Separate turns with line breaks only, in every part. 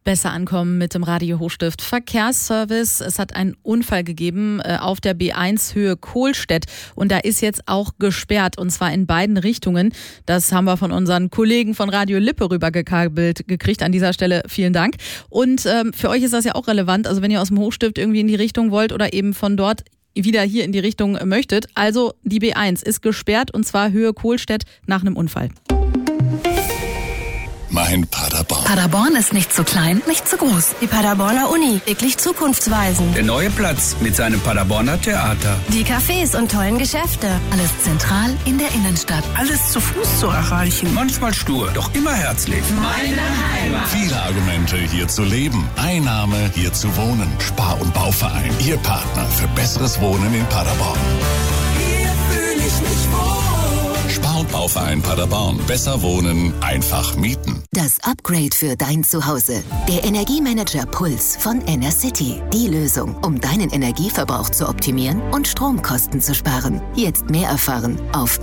Besser ankommen mit dem Radio Hochstift Verkehrsservice. Es hat einen Unfall gegeben auf der B1 Höhe Kohlstedt und da ist jetzt auch gesperrt und zwar in beiden Richtungen. Das haben wir von unseren Kollegen von Radio Lippe rübergekabelt gekriegt. An dieser Stelle vielen Dank. Und für euch ist das ja auch relevant, also wenn ihr aus dem Hochstift irgendwie in die Richtung wollt oder eben von dort wieder hier in die Richtung möchtet. Also die B1 ist gesperrt und zwar Höhe Kohlstedt nach einem Unfall.
Mein Paderborn.
Paderborn ist nicht zu klein, nicht zu groß.
Die Paderborner Uni, wirklich zukunftsweisend.
Der neue Platz mit seinem Paderborner Theater.
Die Cafés und tollen Geschäfte.
Alles zentral in der Innenstadt.
Alles zu Fuß zu erreichen. Manchmal stur, doch immer herzlich.
Meine Heimat. Viele Argumente, hier zu leben. Ein Name, hier zu wohnen. Spar- und Bauverein. Ihr Partner für besseres Wohnen in Paderborn.
Hier fühle ich mich wohl.
Spar- und Bauverein Paderborn. Besser wohnen, einfach mieten.
Das Upgrade für dein Zuhause. Der Energiemanager Puls von Enercity. Die Lösung, um deinen Energieverbrauch zu optimieren und Stromkosten zu sparen. Jetzt mehr erfahren auf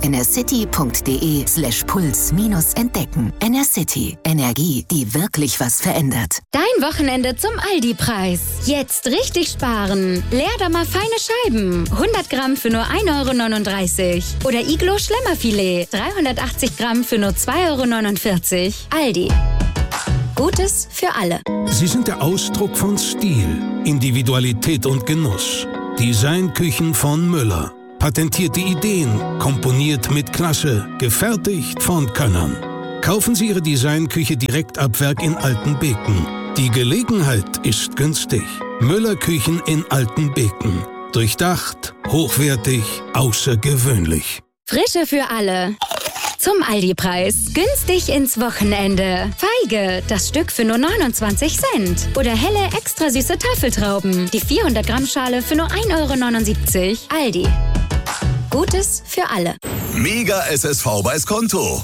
enercity.de/puls-entdecken. Enercity. Energie, die wirklich was verändert.
Dein Wochenende zum Aldi-Preis. Jetzt richtig sparen. Leerdammer feine Scheiben. 100 Gramm für nur 1,39 €. Oder Iglo Schlemmerfilet. 380 Gramm für nur 2,49 €. Aldi. Gutes für alle.
Sie sind der Ausdruck von Stil, Individualität und Genuss. Designküchen von Müller. Patentierte Ideen, komponiert mit Klasse, gefertigt von Könnern. Kaufen Sie Ihre Designküche direkt ab Werk in Altenbeken. Die Gelegenheit ist günstig. Müller Küchen in Altenbeken. Durchdacht, hochwertig, außergewöhnlich.
Frische für alle. Zum Aldi-Preis. Günstig ins Wochenende. Feige, das Stück für nur 29 Cent. Oder helle, extra süße Tafeltrauben. Die 400 Gramm Schale für nur 1,79 €. Aldi. Gutes für alle.
Mega SSV bei Skonto.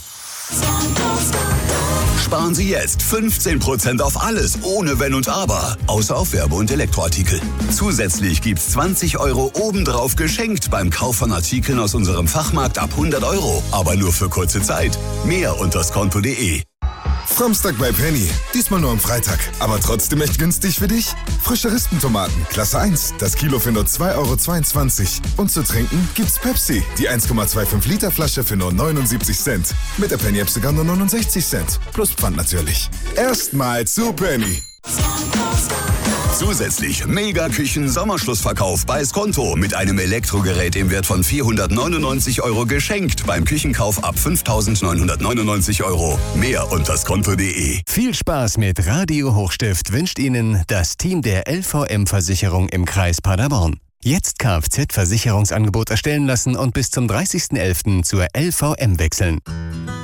Sparen Sie jetzt 15% auf alles, ohne Wenn und Aber. Außer auf Werbe- und Elektroartikel. Zusätzlich gibt's 20 € obendrauf geschenkt beim Kauf von Artikeln aus unserem Fachmarkt ab 100 €. Aber nur für kurze Zeit. Mehr unter skonto.de.
Samstag bei Penny. Diesmal nur am Freitag. Aber trotzdem echt günstig für dich? Frische Rispentomaten, Klasse 1. Das Kilo für nur 2,22 €. Und zu trinken gibt's Pepsi. Die 1,25 Liter Flasche für nur 79 Cent. Mit der Penny-App sogar nur 69 Cent. Plus Pfand natürlich. Erstmal zu Penny.
Zusätzlich Mega-Küchen-Sommerschlussverkauf bei Skonto mit einem Elektrogerät im Wert von 499 € geschenkt beim Küchenkauf ab 5.999 €. Mehr unter skonto.de.
Viel Spaß mit Radio Hochstift wünscht Ihnen das Team der LVM-Versicherung im Kreis Paderborn. Jetzt Kfz-Versicherungsangebot erstellen lassen und bis zum 30.11. zur LVM wechseln.